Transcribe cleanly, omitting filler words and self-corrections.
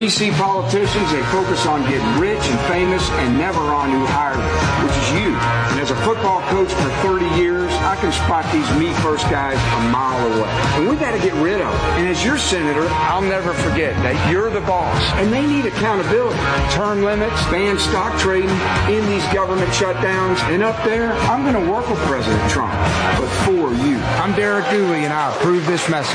DC politicians, they focus on getting rich and famous and never on who hired them, which is you. And as a football coach for 30 years, I can spot these me-first guys a mile away. And we got to get rid of them. And as your senator, I'll never forget that you're the boss. And they need accountability. Term limits, ban stock trading, end these government shutdowns. And up there, I'm going to work with President Trump. But for you. I'm Derek Dooley, and I approve this message.